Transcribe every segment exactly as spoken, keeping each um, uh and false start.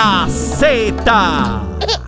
la Z.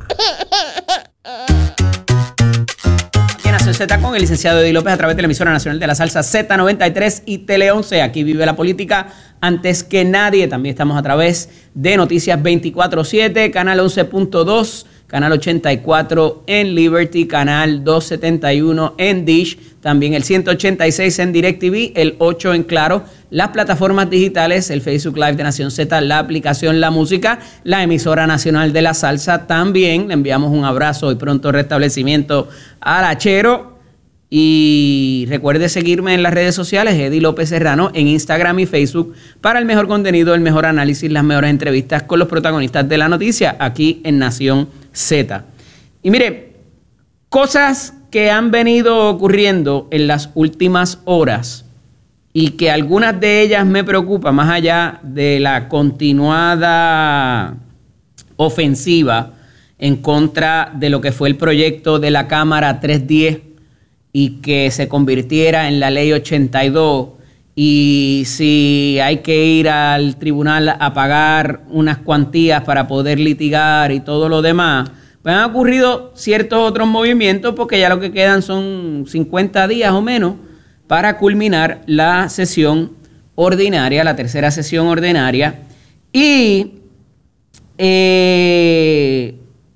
Nación Z con el licenciado Eddie López a través de la emisora nacional de la salsa Z noventa y tres y Tele once. Aquí vive la política antes que nadie. También estamos a través de Noticias veinticuatro siete, canal once punto dos, canal ochenta y cuatro en Liberty, canal doscientos setenta y uno en Dish, también el ciento ochenta y seis en DirecTV, el ocho en Claro, las plataformas digitales, el Facebook Live de Nación Z, la aplicación La Música, la emisora nacional de la salsa. También le enviamos un abrazo y pronto restablecimiento al Achero. Y recuerde seguirme en las redes sociales, Eddie López Serrano, en Instagram y Facebook, para el mejor contenido, el mejor análisis, las mejores entrevistas con los protagonistas de la noticia, aquí en Nación Z. Y mire, cosas que han venido ocurriendo en las últimas horas y que algunas de ellas me preocupan, más allá de la continuada ofensiva en contra de lo que fue el proyecto de la Cámara trescientos diez y que se convirtiera en la ley ochenta y dos, y si hay que ir al tribunal a pagar unas cuantías para poder litigar y todo lo demás, pues han ocurrido ciertos otros movimientos, porque ya lo que quedan son cincuenta días o menos para culminar la sesión ordinaria, la tercera sesión ordinaria, y eh,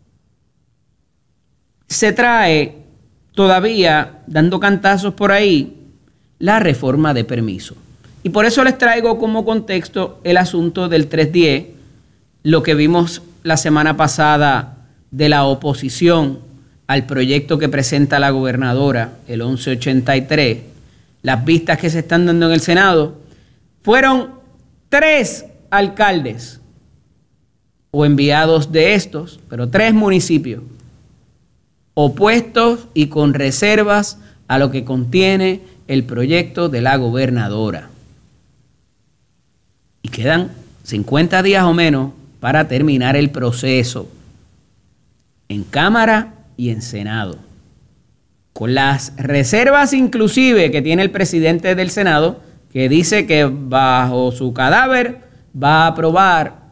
se trae todavía, dando cantazos por ahí, la reforma de permiso. Y por eso les traigo como contexto el asunto del trescientos diez, lo que vimos la semana pasada de la oposición al proyecto que presenta la gobernadora, el once ochenta y tres, las vistas que se están dando en el Senado. Fueron tres alcaldes o enviados de estos, pero tres municipios opuestos y con reservas a lo que contiene el proyecto de la gobernadora. Y quedan cincuenta días o menos para terminar el proceso en Cámara y en Senado, con las reservas inclusive que tiene el presidente del Senado, que dice que bajo su cadáver va a aprobar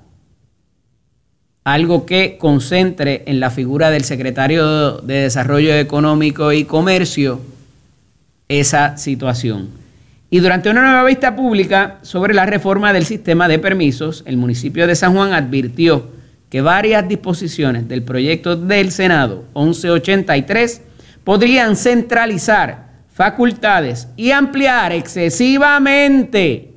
algo que concentre en la figura del secretario de Desarrollo Económico y Comercio esa situación. Y durante una nueva vista pública sobre la reforma del sistema de permisos, el municipio de San Juan advirtió que varias disposiciones del proyecto del Senado once ochenta y tres podrían centralizar facultades y ampliar excesivamente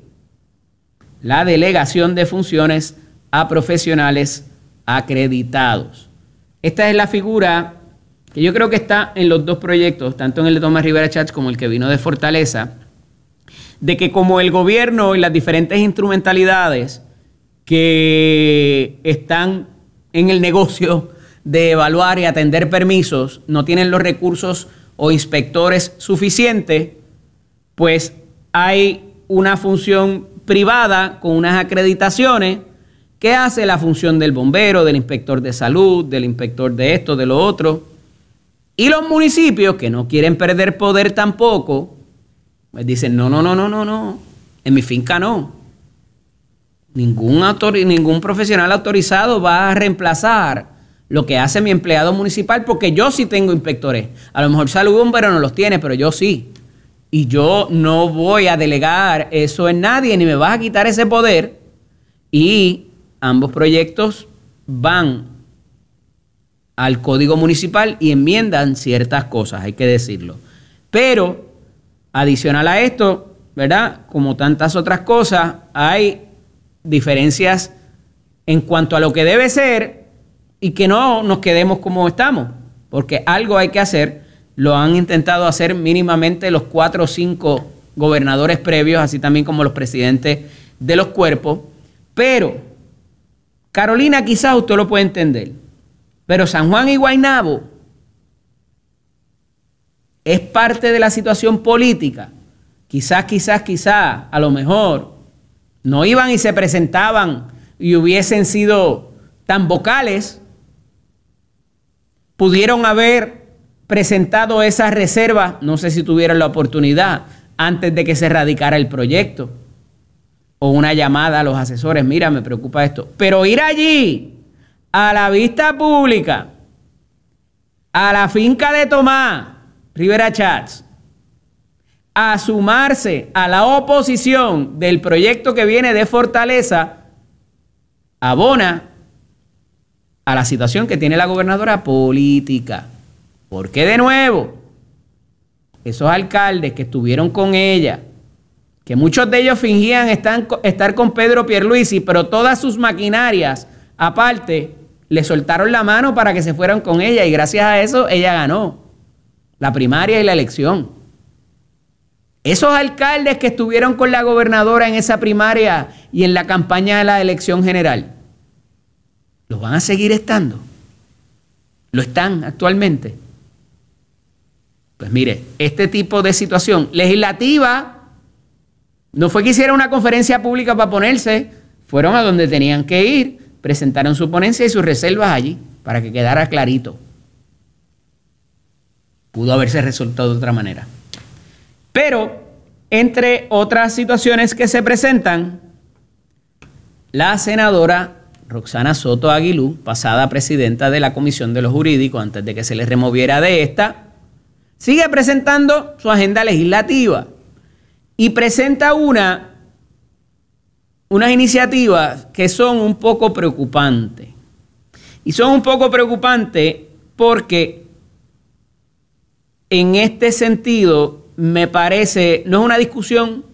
la delegación de funciones a profesionales acreditados. Esta es la figura que yo creo que está en los dos proyectos, tanto en el de Tomás Rivera Chats como el que vino de Fortaleza, de que como el gobierno y las diferentes instrumentalidades que están en el negocio de evaluar y atender permisos no tienen los recursos o inspectores suficientes, pues hay una función privada con unas acreditaciones que hace la función del bombero, del inspector de salud, del inspector de esto, de lo otro. Y los municipios que no quieren perder poder tampoco, pues dicen, no, no, no, no, no, no, en mi finca no. Ningún, autor, ningún profesional autorizado va a reemplazar lo que hace mi empleado municipal, porque yo sí tengo inspectores. A lo mejor Salud Bombero no los tiene, pero yo sí. Y yo no voy a delegar eso en nadie, ni me vas a quitar ese poder. Y ambos proyectos van al Código Municipal y enmiendan ciertas cosas, hay que decirlo. Pero, adicional a esto, ¿verdad? Como tantas otras cosas, hay diferencias en cuanto a lo que debe ser y que no nos quedemos como estamos, porque algo hay que hacer. Lo han intentado hacer mínimamente los cuatro o cinco gobernadores previos, así también como los presidentes de los cuerpos. Pero Carolina quizás usted lo puede entender, pero San Juan y Guaynabo es parte de la situación política. Quizás, quizás, quizás, a lo mejor no iban y se presentaban y hubiesen sido tan vocales, pudieron haber presentado esas reservas, no sé si tuvieron la oportunidad, antes de que se radicara el proyecto, o una llamada a los asesores, mira, me preocupa esto. Pero ir allí a la vista pública, a la finca de Tomás, Rivera Chats, a sumarse a la oposición del proyecto que viene de Fortaleza, abona a la situación que tiene la gobernadora política. Porque de nuevo, esos alcaldes que estuvieron con ella, que muchos de ellos fingían estar, estar con Pedro Pierluisi, pero todas sus maquinarias, aparte, le soltaron la mano para que se fueran con ella y gracias a eso ella ganó la primaria y la elección. Esos alcaldes que estuvieron con la gobernadora en esa primaria y en la campaña de la elección general, ¿los van a seguir estando? ¿Lo están actualmente? Pues mire, este tipo de situación legislativa no fue que hiciera una conferencia pública para ponerse, fueron a donde tenían que ir, presentaron su ponencia y sus reservas allí, para que quedara clarito. Pudo haberse resuelto de otra manera. Pero, entre otras situaciones que se presentan, la senadora Roxana Soto Aguilú, pasada presidenta de la Comisión de los Jurídicos, antes de que se le removiera de esta, sigue presentando su agenda legislativa y presenta una, unas iniciativas que son un poco preocupantes. Y son un poco preocupantes porque en este sentido me parece, no es una discusión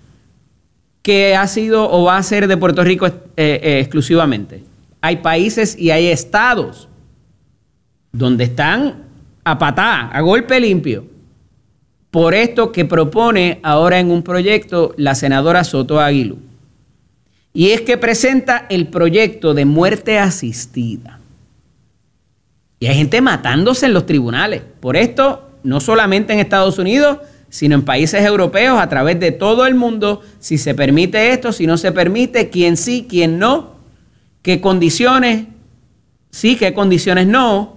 que ha sido o va a ser de Puerto Rico eh, eh, exclusivamente. Hay países y hay estados donde están a patá, a golpe limpio, por esto que propone ahora en un proyecto la senadora Soto Aguilú. Y es que presenta el proyecto de muerte asistida. Y hay gente matándose en los tribunales. Por esto, no solamente en Estados Unidos, sino en países europeos, a través de todo el mundo, si se permite esto, si no se permite, quién sí, quién no, qué condiciones sí, qué condiciones no.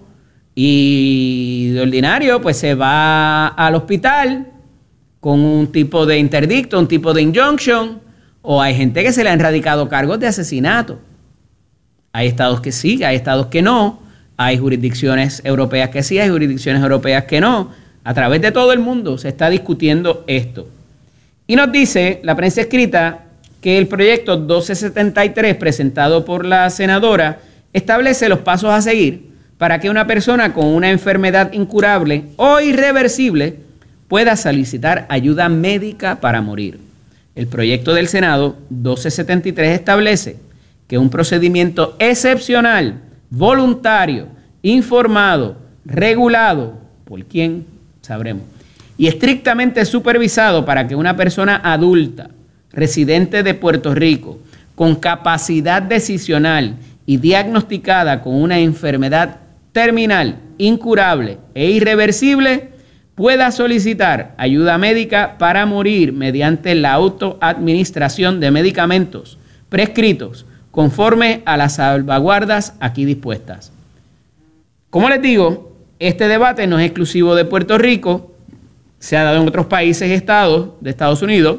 Y de ordinario, pues se va al hospital con un tipo de interdicto, un tipo de injunction, o hay gente que se le han radicado cargos de asesinato. Hay estados que sí, hay estados que no, hay jurisdicciones europeas que sí, hay jurisdicciones europeas que no. A través de todo el mundo se está discutiendo esto. Y nos dice la prensa escrita que el proyecto doce setenta y tres presentado por la senadora establece los pasos a seguir para que una persona con una enfermedad incurable o irreversible pueda solicitar ayuda médica para morir. El proyecto del Senado doce setenta y tres establece que un procedimiento excepcional, voluntario, informado, regulado, ¿por quién? Sabremos, y estrictamente supervisado para que una persona adulta, residente de Puerto Rico, con capacidad decisional y diagnosticada con una enfermedad terminal, incurable e irreversible, pueda solicitar ayuda médica para morir mediante la autoadministración de medicamentos prescritos conforme a las salvaguardas aquí dispuestas. Como les digo, este debate no es exclusivo de Puerto Rico, se ha dado en otros países y estados de Estados Unidos,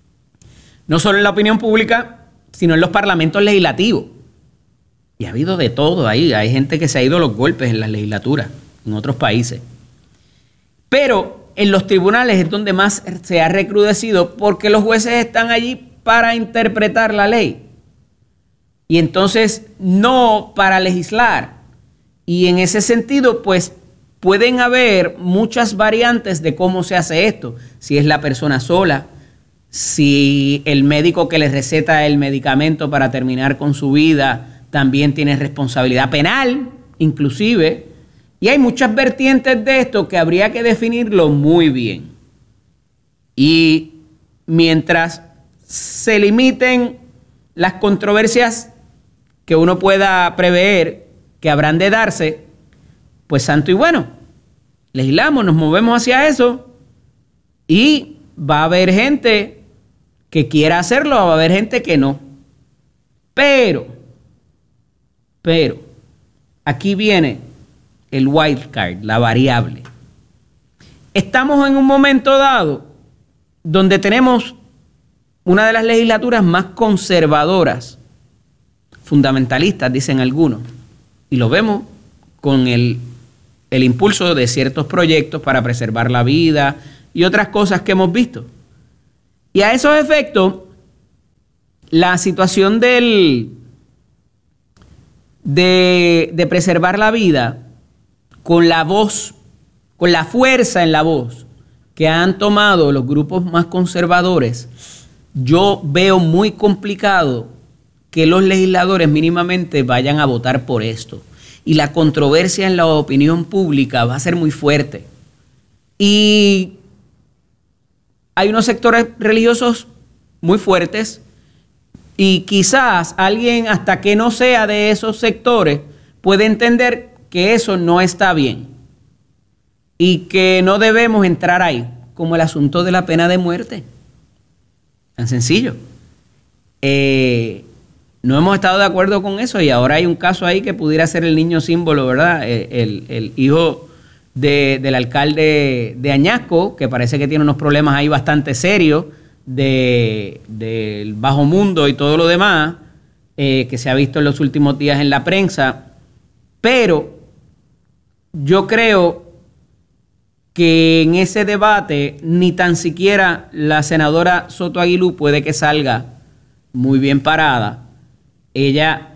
no solo en la opinión pública, sino en los parlamentos legislativos. Y ha habido de todo ahí, hay gente que se ha ido a los golpes en las legislaturas, en otros países. Pero en los tribunales es donde más se ha recrudecido porque los jueces están allí para interpretar la ley. Y entonces no para legislar. Y en ese sentido, pues pueden haber muchas variantes de cómo se hace esto. Si es la persona sola, si el médico que le receta el medicamento para terminar con su vida también tiene responsabilidad penal, inclusive. Y hay muchas vertientes de esto que habría que definirlo muy bien. Y mientras se limiten las controversias que uno pueda prever que habrán de darse, pues santo y bueno, legislamos, nos movemos hacia eso y va a haber gente que quiera hacerlo, va a haber gente que no. Pero, pero, aquí viene el wild card, la variable. Estamos en un momento dado donde tenemos una de las legislaturas más conservadoras, fundamentalistas, dicen algunos, Y lo vemos con el, el impulso de ciertos proyectos para preservar la vida y otras cosas que hemos visto. Y a esos efectos, la situación del, de, de preservar la vida con la voz, con la fuerza en la voz que han tomado los grupos más conservadores, yo veo muy complicado que los legisladores mínimamente vayan a votar por esto. Y la controversia en la opinión pública va a ser muy fuerte. Y hay unos sectores religiosos muy fuertes y quizás alguien, hasta que no sea de esos sectores, puede entender que eso no está bien y que no debemos entrar ahí, como el asunto de la pena de muerte. Tan sencillo. Eh, no hemos estado de acuerdo con eso y ahora hay un caso ahí que pudiera ser el niño símbolo, ¿verdad? El, el, el hijo de, del alcalde de Añasco, que parece que tiene unos problemas ahí bastante serios de, del bajo mundo y todo lo demás, eh, que se ha visto en los últimos días en la prensa. Pero yo creo que en ese debate ni tan siquiera la senadora Soto Aguilú puede que salga muy bien parada. Ella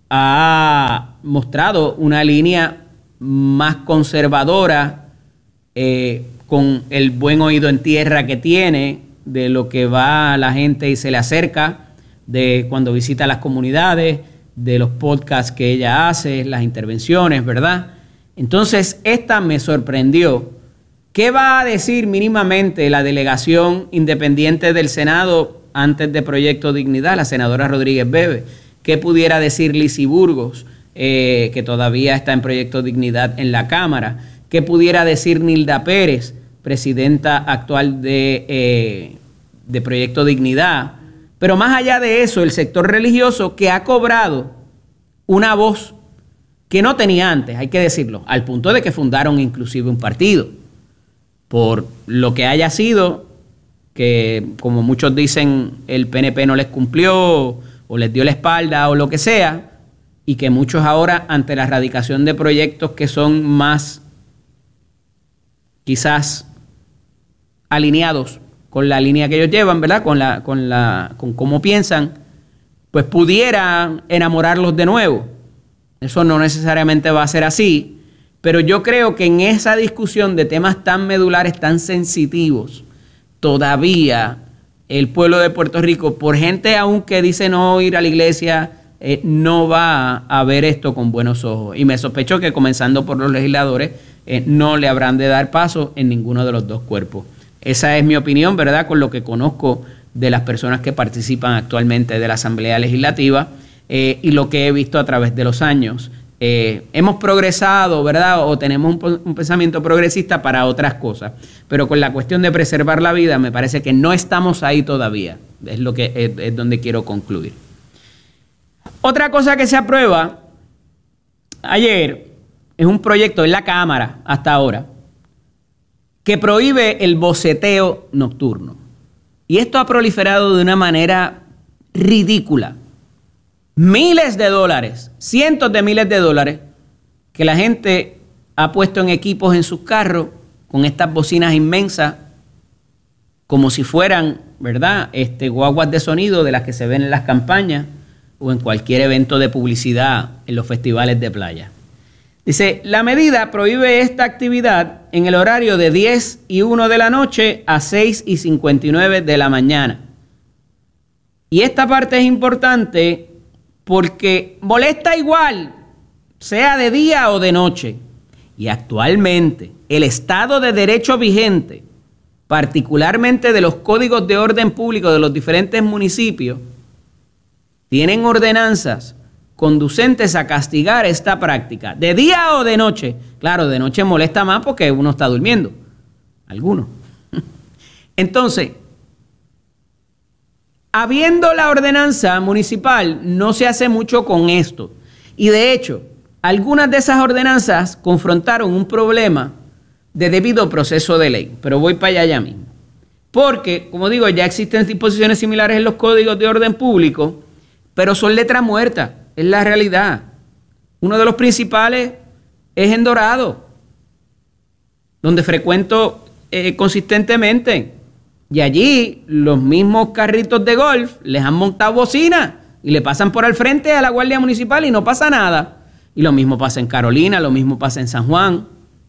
ha mostrado una línea más conservadora, eh, con el buen oído en tierra que tiene, de lo que va la gente y se le acerca, de cuando visita las comunidades, de los podcasts que ella hace, las intervenciones, ¿verdad? Entonces, esta me sorprendió. ¿Qué va a decir mínimamente la delegación independiente del Senado antes de Proyecto Dignidad, la senadora Rodríguez Bebe? ¿Qué pudiera decir Lizy Burgos, eh, que todavía está en Proyecto Dignidad en la Cámara? ¿Qué pudiera decir Nilda Pérez, presidenta actual de, eh, de Proyecto Dignidad? Pero más allá de eso, el sector religioso, que ha cobrado una voz que no tenía antes, hay que decirlo, al punto de que fundaron inclusive un partido. Por lo que haya sido, que como muchos dicen, el P N P no les cumplió o les dio la espalda o lo que sea, y que muchos ahora, ante la erradicación de proyectos que son más quizás alineados con la línea que ellos llevan, ¿verdad? Con la, con la, con cómo piensan, pues pudieran enamorarlos de nuevo. Eso no necesariamente va a ser así, pero yo creo que en esa discusión de temas tan medulares, tan sensitivos, todavía el pueblo de Puerto Rico, por gente aún que dice no ir a la iglesia, eh, no va a ver esto con buenos ojos. Y me sospecho que, comenzando por los legisladores, eh, no le habrán de dar paso en ninguno de los dos cuerpos. Esa es mi opinión, ¿verdad?, con lo que conozco de las personas que participan actualmente de la Asamblea Legislativa, eh, y lo que he visto a través de los años. Eh, hemos progresado, ¿verdad?, o tenemos un, un pensamiento progresista para otras cosas, pero con la cuestión de preservar la vida me parece que no estamos ahí todavía. Es lo que es, es donde quiero concluir. Otra cosa que se aprueba ayer es un proyecto en la Cámara hasta ahora que prohíbe el boceteo nocturno. Y esto ha proliferado de una manera ridícula. Miles de dólares, cientos de miles de dólares que la gente ha puesto en equipos en sus carros con estas bocinas inmensas, como si fueran, ¿verdad?, este, guaguas de sonido de las que se ven en las campañas o en cualquier evento de publicidad en los festivales de playa. Dice, la medida prohíbe esta actividad en el horario de diez y una de la noche a seis y cincuenta y nueve de la mañana. Y esta parte es importante porque molesta igual, sea de día o de noche. Y actualmente el Estado de Derecho vigente, particularmente de los códigos de orden público de los diferentes municipios, tienen ordenanzas conducentes a castigar esta práctica, de día o de noche. Claro, de noche molesta más porque uno está durmiendo, algunos. Entonces, habiendo la ordenanza municipal, no se hace mucho con esto. Y de hecho, algunas de esas ordenanzas confrontaron un problema de debido proceso de ley. Pero voy para allá ya mismo. Porque, como digo, ya existen disposiciones similares en los códigos de orden público, pero son letra muerta. Es la realidad. Uno de los principales es en Dorado, donde frecuento eh, consistentemente. Y allí los mismos carritos de golf les han montado bocina y le pasan por al frente a la Guardia Municipal y no pasa nada. Y lo mismo pasa en Carolina, lo mismo pasa en San Juan.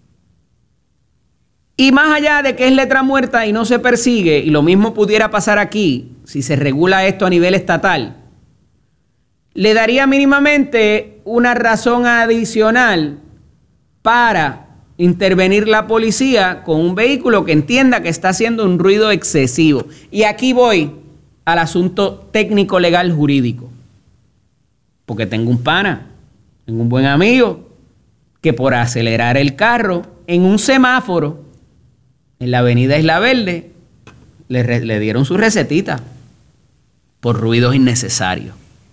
Y más allá de que es letra muerta y no se persigue, y lo mismo pudiera pasar aquí, si se regula esto a nivel estatal, le daría mínimamente una razón adicional para intervenir la policía con un vehículo que entienda que está haciendo un ruido excesivo. Y aquí voy al asunto técnico, legal, jurídico. Porque tengo un pana, tengo un buen amigo, que por acelerar el carro en un semáforo en la avenida Isla Verde, le, le dieron su recetita por ruidos innecesarios.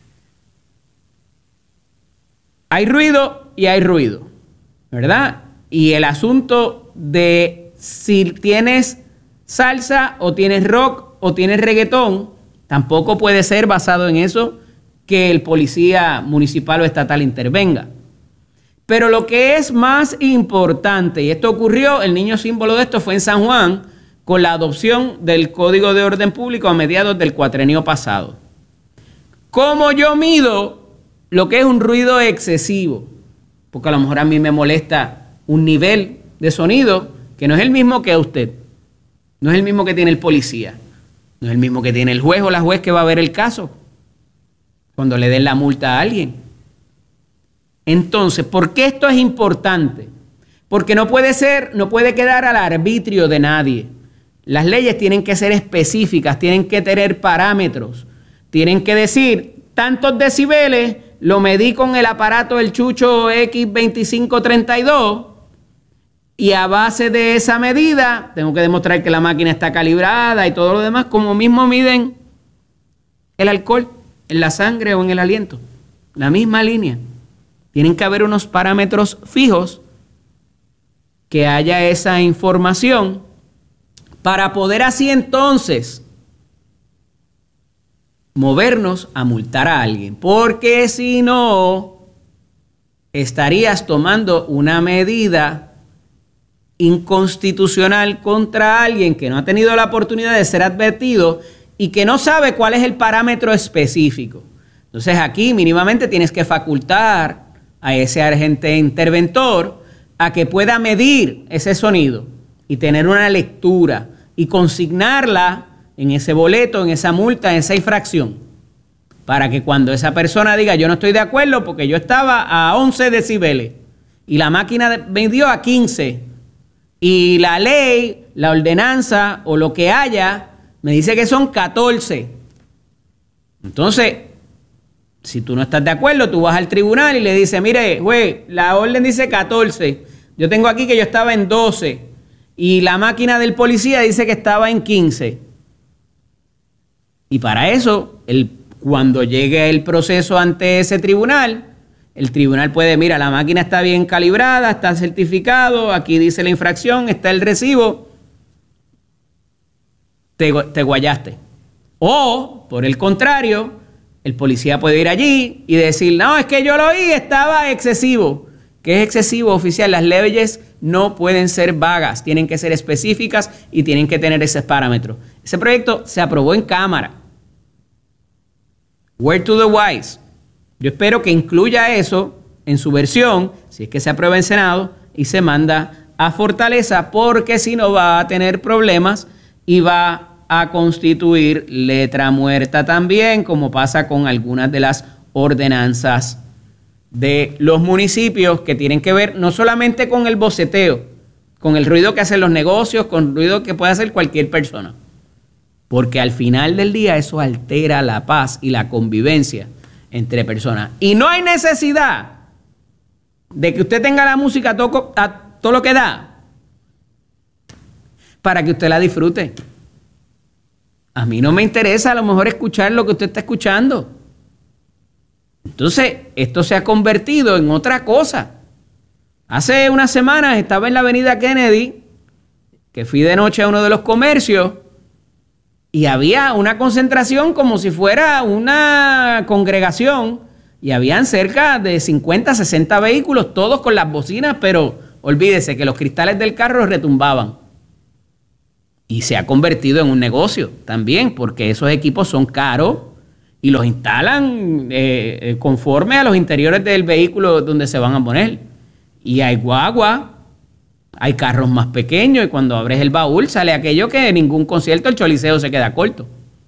Hay ruido y hay ruido, ¿verdad? Y el asunto de si tienes salsa o tienes rock o tienes reggaetón, tampoco puede ser basado en eso que el policía municipal o estatal intervenga. Pero lo que es más importante, y esto ocurrió, el niño símbolo de esto fue en San Juan, con la adopción del Código de Orden Público a mediados del cuatrenio pasado. ¿Cómo yo mido lo que es un ruido excesivo? Porque a lo mejor a mí me molesta un nivel de sonido que no es el mismo que a usted. No es el mismo que tiene el policía. No es el mismo que tiene el juez o la juez que va a ver el caso cuando le den la multa a alguien. Entonces, ¿por qué esto es importante? Porque no puede ser, no puede quedar al arbitrio de nadie. Las leyes tienen que ser específicas, tienen que tener parámetros, tienen que decir tantos decibeles, lo medí con el aparato del Chucho X veinticinco treinta y dos y a base de esa medida tengo que demostrar que la máquina está calibrada y todo lo demás, como mismo miden el alcohol en la sangre o en el aliento, la misma línea. Tienen que haber unos parámetros fijos, que haya esa información para poder así entonces movernos a multar a alguien. Porque si no, estarías tomando una medida inconstitucional contra alguien que no ha tenido la oportunidad de ser advertido y que no sabe cuál es el parámetro específico. Entonces aquí mínimamente tienes que facultar a ese agente interventor a que pueda medir ese sonido y tener una lectura y consignarla en ese boleto, en esa multa, en esa infracción, para que cuando esa persona diga yo no estoy de acuerdo porque yo estaba a once decibeles y la máquina me dio a quince y la ley, la ordenanza o lo que haya me dice que son catorce. Entonces, si tú no estás de acuerdo, tú vas al tribunal y le dices, mire, juez, la orden dice catorce. Yo tengo aquí que yo estaba en doce. Y la máquina del policía dice que estaba en quince. Y para eso, el, cuando llegue el proceso ante ese tribunal, el tribunal puede, mira, la máquina está bien calibrada, está certificado, aquí dice la infracción, está el recibo. Te, te guayaste. O, por el contrario, el policía puede ir allí y decir, no, es que yo lo oí, estaba excesivo. ¿Qué es excesivo, oficial? Las leyes no pueden ser vagas, tienen que ser específicas y tienen que tener ese parámetro. Ese proyecto se aprobó en Cámara. Word to the wise. Yo espero que incluya eso en su versión, si es que se aprueba en Senado y se manda a Fortaleza, porque si no va a tener problemas y va a constituir letra muerta también, como pasa con algunas de las ordenanzas de los municipios que tienen que ver no solamente con el boceteo, con el ruido que hacen los negocios, con el ruido que puede hacer cualquier persona. Porque al final del día eso altera la paz y la convivencia entre personas. Y no hay necesidad de que usted tenga la música a todo, a todo lo que da para que usted la disfrute. A mí no me interesa a lo mejor escuchar lo que usted está escuchando. Entonces, esto se ha convertido en otra cosa. Hace unas semanas estaba en la avenida Kennedy, que fui de noche a uno de los comercios, y había una concentración como si fuera una congregación y habían cerca de cincuenta, sesenta vehículos, todos con las bocinas, pero olvídese que los cristales del carro retumbaban. Y se ha convertido en un negocio también, porque esos equipos son caros y los instalan eh, conforme a los interiores del vehículo donde se van a poner. Y hay guagua, hay carros más pequeños, y cuando abres el baúl sale aquello que en ningún concierto el Choliseo se queda corto.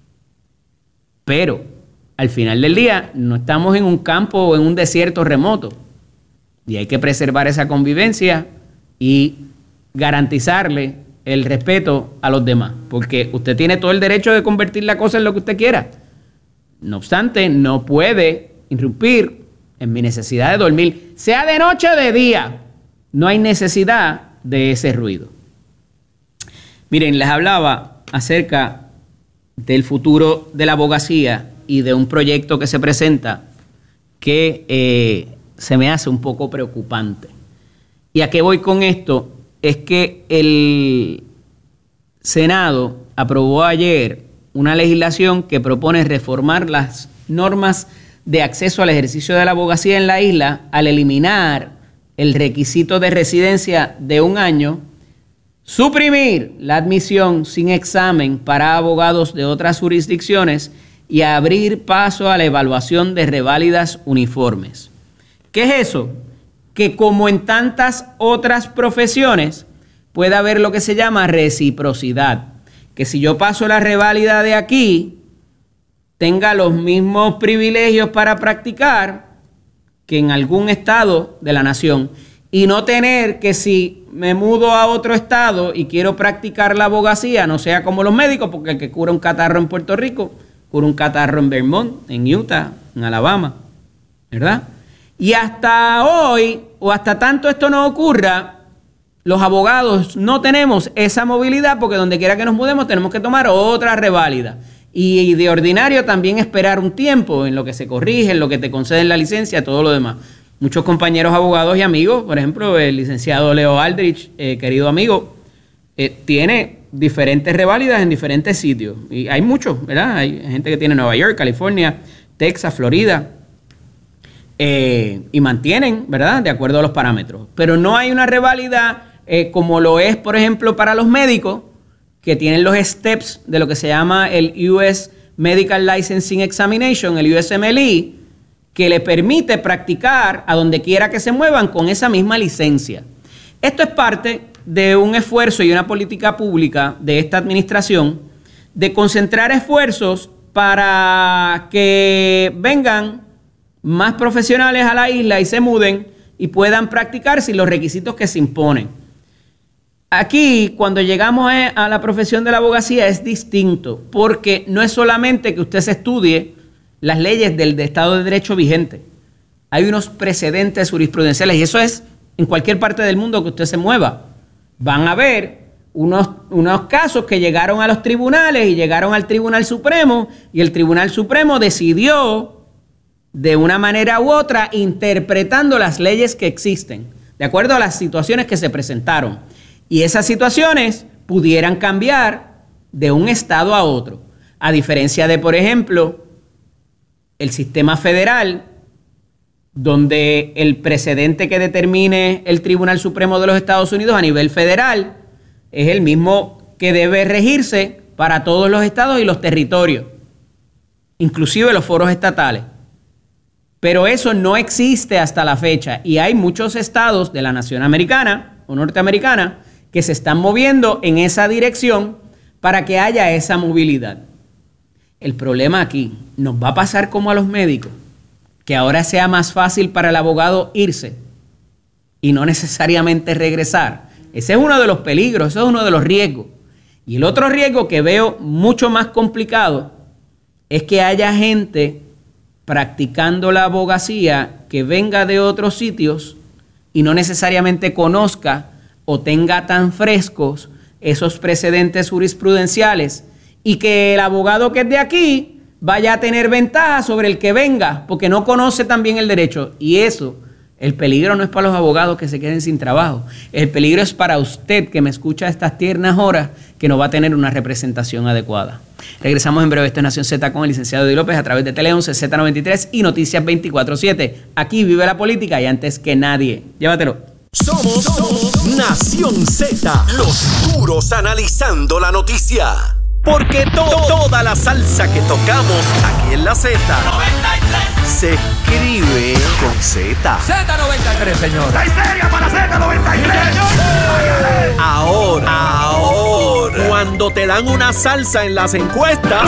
Pero al final del día no estamos en un campo o en un desierto remoto, y hay que preservar esa convivencia y garantizarle el respeto a los demás, porque usted tiene todo el derecho de convertir la cosa en lo que usted quiera. No obstante, no puede irrumpir en mi necesidad de dormir, sea de noche o de día. No hay necesidad de ese ruido. Miren, les hablaba acerca del futuro de la abogacía y de un proyecto que se presenta que eh, se me hace un poco preocupante. ¿Y a qué voy con esto? Es que el Senado aprobó ayer una legislación que propone reformar las normas de acceso al ejercicio de la abogacía en la isla al eliminar el requisito de residencia de un año, suprimir la admisión sin examen para abogados de otras jurisdicciones y abrir paso a la evaluación de reválidas uniformes. ¿Qué es eso? Que como en tantas otras profesiones puede haber lo que se llama reciprocidad, que si yo paso la reválida de aquí, tenga los mismos privilegios para practicar que en algún estado de la nación, y no tener que si me mudo a otro estado y quiero practicar la abogacía, no sea como los médicos, porque el que cura un catarro en Puerto Rico, cura un catarro en Vermont, en Utah, en Alabama, ¿verdad? Y hasta hoy, o hasta tanto esto no ocurra, los abogados no tenemos esa movilidad, porque donde quiera que nos mudemos tenemos que tomar otra reválida. Y de ordinario también esperar un tiempo en lo que se corrige, en lo que te conceden la licencia, todo lo demás. Muchos compañeros abogados y amigos, por ejemplo, el licenciado Leo Aldrich, eh, querido amigo, eh, tiene diferentes reválidas en diferentes sitios. Y hay muchos, ¿verdad? Hay gente que tiene Nueva York, California, Texas, Florida. Eh, y mantienen, ¿verdad?, de acuerdo a los parámetros. Pero no hay una reválida eh, como lo es, por ejemplo, para los médicos, que tienen los steps de lo que se llama el U S Medical Licensing Examination, el U S M L E, que le permite practicar a donde quiera que se muevan con esa misma licencia. Esto es parte de un esfuerzo y una política pública de esta administración de concentrar esfuerzos para que vengan más profesionales a la isla y se muden y puedan practicar sin los requisitos que se imponen. Aquí, cuando llegamos a la profesión de la abogacía, es distinto, porque no es solamente que usted se estudie las leyes del de Estado de Derecho vigente. Hay unos precedentes jurisprudenciales, y eso es en cualquier parte del mundo que usted se mueva. Van a haber unos, unos casos que llegaron a los tribunales y llegaron al Tribunal Supremo, y el Tribunal Supremo decidió de una manera u otra, interpretando las leyes que existen, de acuerdo a las situaciones que se presentaron. Y esas situaciones pudieran cambiar de un estado a otro. A diferencia de, por ejemplo, el sistema federal, donde el precedente que determine el Tribunal Supremo de los Estados Unidos a nivel federal es el mismo que debe regirse para todos los estados y los territorios, inclusive los foros estatales. Pero eso no existe hasta la fecha, y hay muchos estados de la nación americana o norteamericana que se están moviendo en esa dirección para que haya esa movilidad. El problema aquí nos va a pasar como a los médicos, que ahora sea más fácil para el abogado irse y no necesariamente regresar. Ese es uno de los peligros, ese es uno de los riesgos. Y el otro riesgo que veo mucho más complicado es que haya gente practicando la abogacía que venga de otros sitios y no necesariamente conozca o tenga tan frescos esos precedentes jurisprudenciales, y que el abogado que es de aquí vaya a tener ventaja sobre el que venga porque no conoce también el derecho. Y eso El peligro no es para los abogados que se queden sin trabajo. El peligro es para usted que me escucha a estas tiernas horas que no va a tener una representación adecuada. Regresamos en breve. Esto es Nación Z con el licenciado Eddie López a través de Tele once, Z noventa y tres y Noticias veinticuatro siete. Aquí vive la política y antes que nadie. Llévatelo. Somos, somos Nación Z. Los duros analizando la noticia. Porque to toda la salsa que tocamos aquí en la Z se escribe con Z. Z noventa y tres, señor. ¡La histeria para Z noventa y tres! Ahora, ahora, cuando te dan una salsa en las encuestas,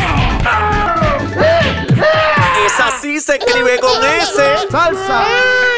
esa sí se escribe con S. ¡Salsa!